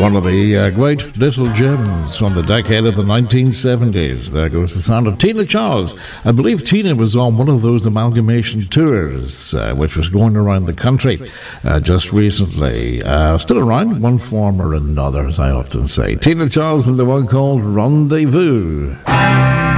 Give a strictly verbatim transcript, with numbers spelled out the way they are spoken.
One of the uh, great little gems from the decade of the nineteen seventies. There goes the sound of Tina Charles. I believe Tina was on one of those amalgamation tours, uh, which was going around the country uh, just recently. Uh, still around, one form or another, as I often say. Tina Charles and the one called Rendezvous.